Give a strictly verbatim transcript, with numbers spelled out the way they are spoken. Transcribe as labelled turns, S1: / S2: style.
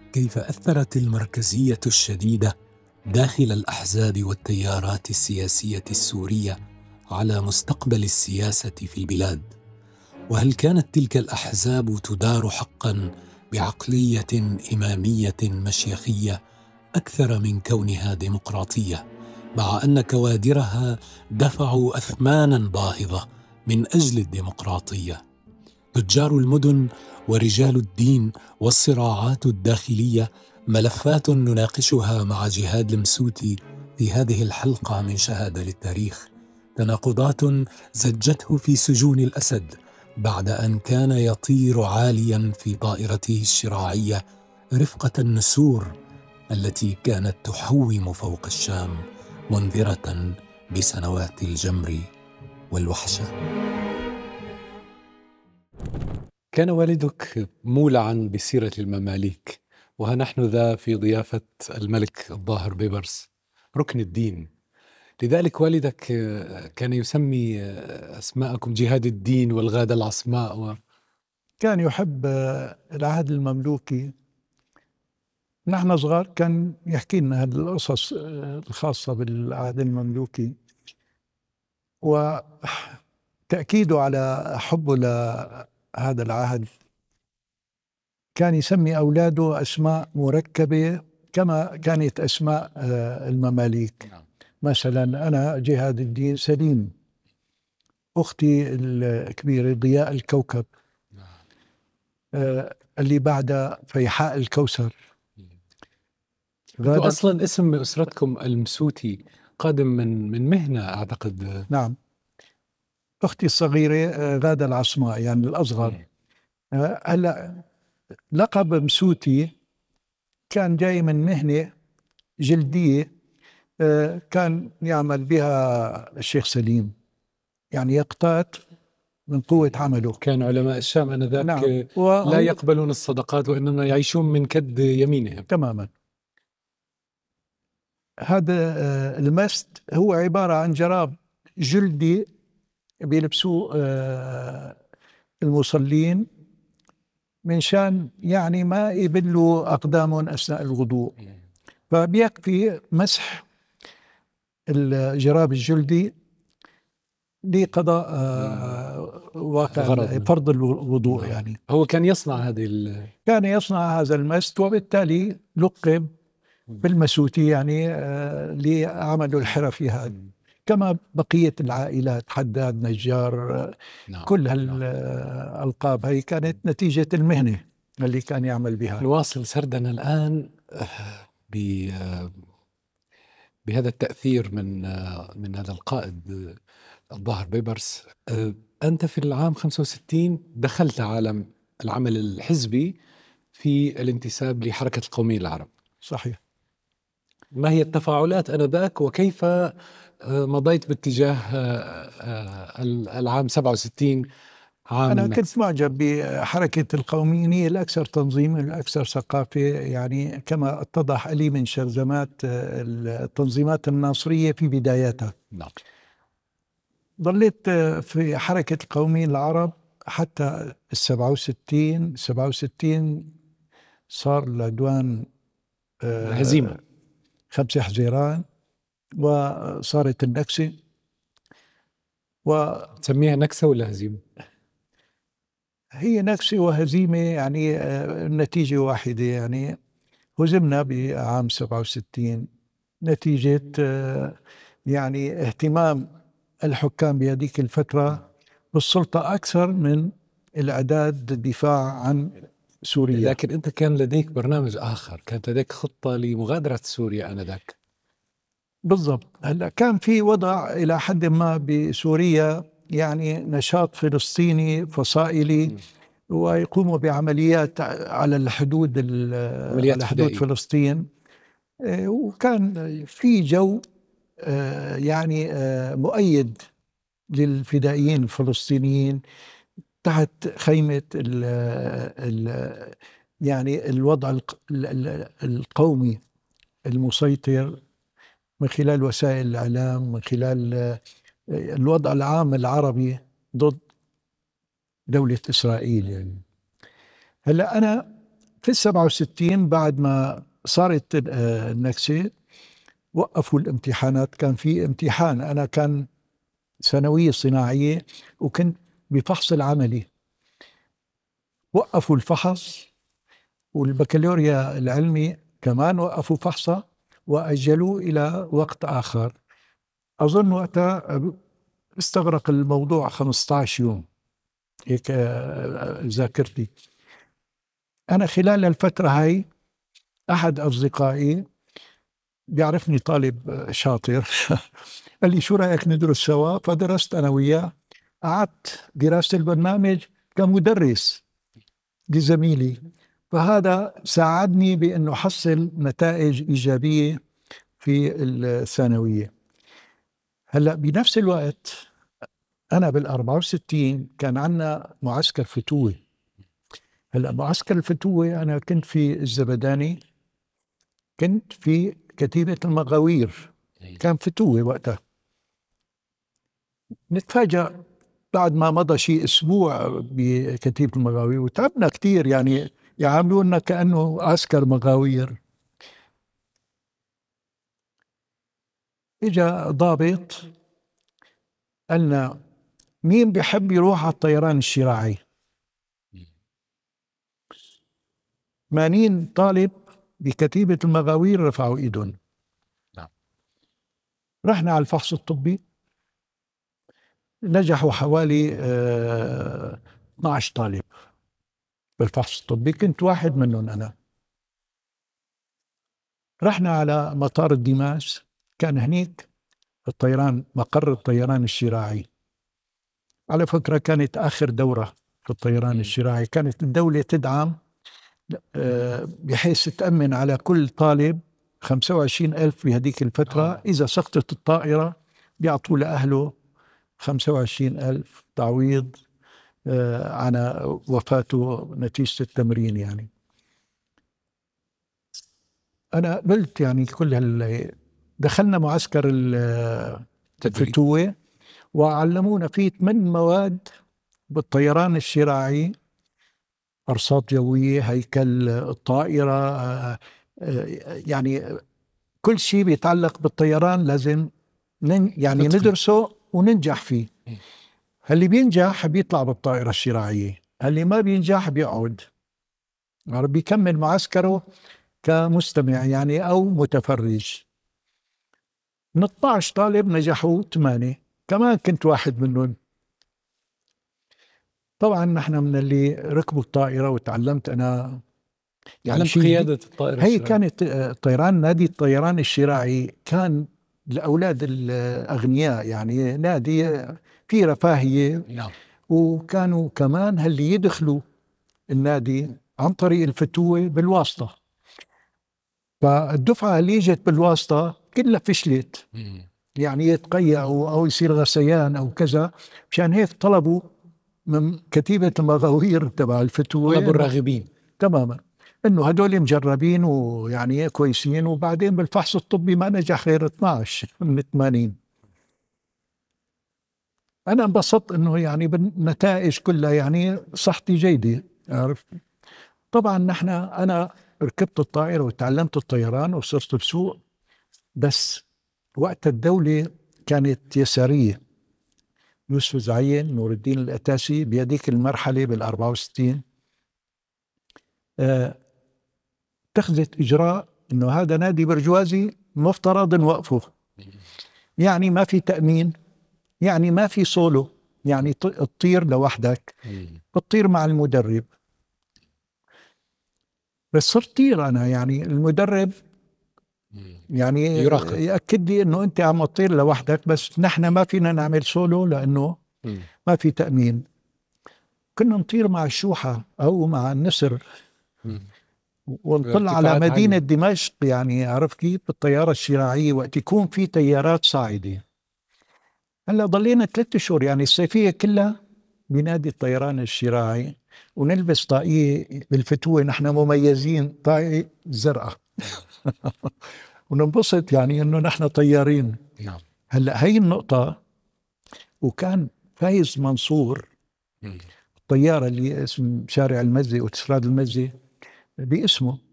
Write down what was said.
S1: كيف أثرت المركزية الشديدة داخل الأحزاب والتيارات السياسية السورية على مستقبل السياسة في البلاد؟ وهل كانت تلك الأحزاب تدار حقاً بعقلية إمامية مشيخية أكثر من كونها ديمقراطية، مع أن كوادرها دفعوا أثماناً باهظة من أجل الديمقراطية؟ تجار المدن ورجال الدين والصراعات الداخلية ملفات نناقشها مع جهاد المسوتي في هذه الحلقة من شهادة للتاريخ. تناقضات زجته في سجون الأسد بعد أن كان يطير عاليا في طائرته الشراعية رفقة النسور التي كانت تحوم فوق الشام، منذرة بسنوات الجمر والوحشة. كان والدك مولعا بسيرة المماليك، وها نحن ذا في ضيافة الملك الظاهر بيبرس ركن الدين. لذلك والدك كان يسمي أسماءكم جهاد الدين والغادة العصماء و...
S2: كان يحب العهد المملوكي. نحن صغار كان يحكي لنا هذه القصص الخاصة بالعهد المملوكي، وتأكيده على حبه لهذا العهد كان يسمي أولاده أسماء مركبة كما كانت أسماء المماليك. مثلا أنا جهاد الدين سليم، أختي الكبيرة ضياء الكوكب، اللي بعدها فيحاء الكوثر.
S1: غادة أصلا اسم أسرتكم المسوتي قادم من من مهنة أعتقد.
S2: نعم، أختي الصغيرة غادة العصماء يعني الأصغر. هلا لقب مسوتي كان جاي من مهنة جلدية كان يعمل بها الشيخ سليم، يعني يقتات من قوة عمله.
S1: كان علماء الشام آنذاك
S2: نعم.
S1: لا يقبلون الصدقات وإنما يعيشون من كد يمينهم
S2: تماما. هذا المست هو عبارة عن جراب جلدي بيلبسوه المصلين من شان يعني ما يبلوا أقدامهم أثناء الوضوء، فبيكفي مسح الجراب الجلدي لقضاء واقع فرض الوضوء. يعني
S1: هو كان يصنع هذه
S2: كان يصنع هذا المست، وبالتالي لقب بالمسوتي يعني لعمله الحرفي هذا، كما بقية العائلات حداد نجار. نعم. كل هالألقاب هي كانت نتيجة المهنة اللي كان يعمل بها.
S1: نواصل سردنا الآن بهذا التأثير من من هذا القائد الظاهر بيبرس. أنت في العام خمسة وستين دخلت عالم العمل الحزبي في الانتساب لحركة القوميين العرب.
S2: صحيح.
S1: ما هي التفاعلات آنذاك وكيف مضيت باتجاه العام سبعة وستين؟ عام
S2: أنا كنت معجب بحركة القوميين، هي الأكثر تنظيما الأكثر ثقافة، يعني كما اتضح لي من شرذمات التنظيمات الناصرية في بداياتها.
S1: نعم.
S2: ظليت في حركة القوميين العرب حتى السبعة وستين. سبعة وستين صار العدوان
S1: هزيمة
S2: خمسة حزيران وصارت النكسة.
S1: و تسميها نكسة ولا هزيمة؟
S2: هي نكسة وهزيمة يعني النتيجة واحدة. يعني هزمنا بعام سبعة وستين نتيجة يعني اهتمام الحكام بهذيك الفترة بالسلطة أكثر من الإعداد الدفاع عن سوريا.
S1: لكن أنت كان لديك برنامج آخر، كانت لديك خطة لمغادرة سوريا آنذاك.
S2: بالضبط. هلا كان في وضع إلى حد ما بسوريا، يعني نشاط فلسطيني فصائلي م. ويقوموا بعمليات على الحدود على حدود فلسطين، وكان في جو يعني مؤيد للفدائيين الفلسطينيين تحت خيمة ال ال يعني الوضع القومي المسيطر من خلال وسائل الإعلام، من خلال الوضع العام العربي ضد دولة إسرائيل. يعني هلا أنا في السبعة وستين بعد ما صارت النكسة وقفوا الامتحانات. كان في امتحان، أنا كان ثانوية صناعية وكنت بفحص العملي، وقفوا الفحص، والبكالوريا العلمي كمان وقفوا فحصه وأجلوه إلى وقت آخر. أظن وقتها استغرق الموضوع خمسة عشر يوم هيك ذاكرتي. أنا خلال الفترة هاي أحد أصدقائي بيعرفني طالب شاطر قال لي شو رأيك ندرس سوا؟ فدرست أنا وياه، قعدت دراسة البرنامج كمدرس لزميلي، فهذا ساعدني بأنه حصل نتائج إيجابية في الثانوية. هلأ بنفس الوقت أنا بالأربعة وستين كان عنا معسكر فتوة. هلأ معسكر الفتوة أنا كنت في الزبداني، كنت في كتيبة المغاوير، كان فتوة وقتها. نتفاجأ بعد ما مضى شيء أسبوع بكتيبة المغاوير وتعبنا كتير، يعني يعاملونا كأنه عسكر مغاوير. إجا ضابط قالنا مين بيحب يروح على الطيران الشراعي؟ ثمانين طالب بكتيبة المغاوير رفعوا ايدهم.
S1: نعم.
S2: رحنا على الفحص الطبي، نجحوا حوالي اه اثني عشر طالب بالفحص الطبي، كنت واحد منهم أنا. رحنا على مطار الدماس، كان هنيك الطيران مقر الطيران الشراعي. على فكرة كانت آخر دورة في الطيران الشراعي، كانت الدولة تدعم بحيث تأمن على كل طالب خمسة وعشرين ألف بهذيك الفترة. إذا سقطت الطائرة بيعطوا لأهله خمسة وعشرين ألف تعويض عن وفاته نتيجة التمرين. يعني أنا قلت يعني كل هال دخلنا معسكر الفتوة وعلمونا فيه ثمان مواد بالطيران الشراعي: أرصاد جوية، هيكل الطائرة، يعني كل شيء بيتعلق بالطيران لازم يعني ندرسه وننجح فيه. اللي بينجح بيطلع بالطائرة الشراعية، اللي ما بينجح بيقعد بيكمل معسكره كمستمع يعني أو متفرج. من اثني عشر طالب نجحوا ثمانية، كمان كنت واحد منهم. طبعا نحن من اللي ركبوا الطائرة وتعلمت أنا
S1: يعني قيادة الطائرة
S2: هي
S1: الشراعية.
S2: كانت الطيران، نادي الطيران الشراعي كان لأولاد الأغنياء، يعني نادي فيه رفاهية.
S1: نعم.
S2: وكانوا كمان اللي يدخلوا النادي عن طريق الفتوة بالواسطة، فالدفعة اللي اجت بالواسطة كلها فشلت، يعني يتقيعوا أو يصير غثيان أو كذا. مشان هيك طلبوا من كتيبة المغاوير تبع الفتوة،
S1: طلبوا الراغبين
S2: تماما انه هدول مجربين ويعني كويسين. وبعدين بالفحص الطبي ما نجح غير اثني عشر من ثمانين. انا انبسطت انه يعني بالنتائج كلها يعني صحتي جيدة، عارف. طبعا نحن انا ركبت الطائرة وتعلمت الطيران وصرت بسوق، بس وقت الدولة كانت يسارية. يوسف زعين، نور الدين الأتاسي بهذيك المرحلة بالأربعة وستين آه اتخذت إجراء إنه هذا نادي برجوازي مفترض نوقفه. يعني ما في تأمين، يعني ما في صولو، يعني تطير لوحدك، بتطير مع المدرب. بس صرت طير أنا، يعني المدرب يعني يراقب. يأكد لي إنه أنت عم تطير لوحدك، بس نحن ما فينا نعمل صولو لأنه ما في تأمين. كنا نطير مع الشوحة أو مع النسر ونطلع على مدينة عالية. دمشق، يعني عرف كيف بالطيارة الشراعية وقت يكون في تيارات صاعدة. هلا ضلينا ثلاثة شهور يعني الصيفية كلها بنادي الطيران الشراعي، ونلبس طاقية بالفتوة، نحن مميزين طاقية زرقاء وننبسط يعني انه نحن طيارين.
S1: نعم.
S2: هلا هي النقطة. وكان فايز منصور الطيارة اللي اسم شارع المزة وتسراد المزة باسمه.